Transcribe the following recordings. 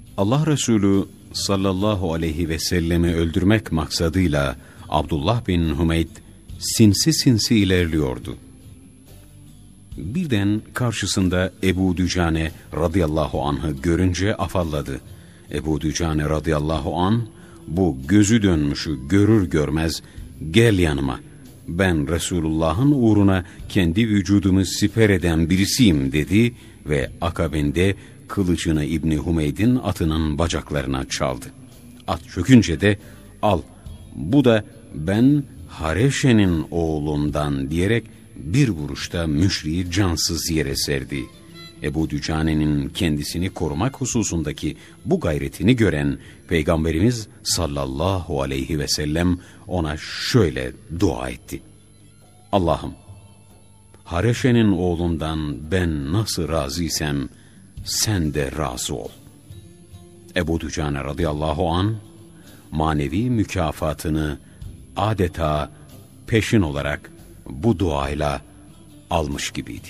Allah Resulü sallallahu aleyhi ve sellemi öldürmek maksadıyla Abdullah bin Hümeyd sinsi sinsi ilerliyordu. Birden karşısında Ebu Dücane radıyallahu anh'ı görünce afalladı. Ebu Dücane radıyallahu anh, bu gözü dönmüşü görür görmez, gel yanıma, ben Resulullah'ın uğruna kendi vücudumu siper eden birisiyim dedi ve akabinde kılıcını İbni Hümeyd'in atının bacaklarına çaldı. At çökünce de al, bu da ben Hareşe'nin oğlundan diyerek bir vuruşta müşriği cansız yere serdi. Ebu Dücane'nin kendisini korumak hususundaki bu gayretini gören Peygamberimiz sallallahu aleyhi ve sellem ona şöyle dua etti. Allah'ım, Hareşe'nin oğlundan ben nasıl razıysam sen de razı ol. Ebu Dücane radıyallahu an manevi mükafatını adeta peşin olarak bu duayla almış gibiydi.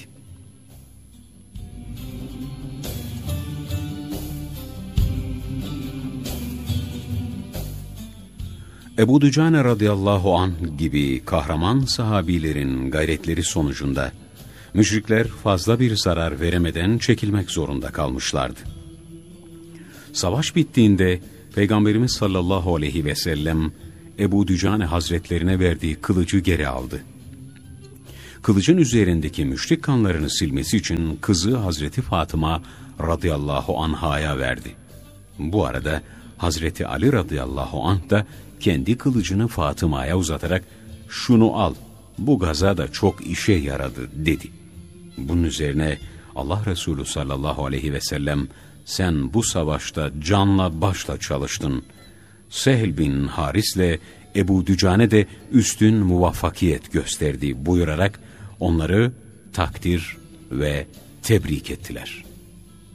Ebu Dücane radıyallahu anh gibi kahraman sahabilerin gayretleri sonucunda müşrikler fazla bir zarar veremeden çekilmek zorunda kalmışlardı. Savaş bittiğinde Peygamberimiz sallallahu aleyhi ve sellem Ebu Dücane hazretlerine verdiği kılıcı geri aldı. Kılıcın üzerindeki müşrik kanlarını silmesi için kızı Hazreti Fatıma radıyallahu anh'a verdi. Bu arada Hazreti Ali radıyallahu anh da kendi kılıcını Fatıma'ya uzatarak şunu al, bu gaza da çok işe yaradı dedi. Bunun üzerine Allah Resulü sallallahu aleyhi ve sellem sen bu savaşta canla başla çalıştın. Sehl bin Haris'le Ebu Dücane de üstün muvaffakiyet gösterdi buyurarak onları takdir ve tebrik ettiler.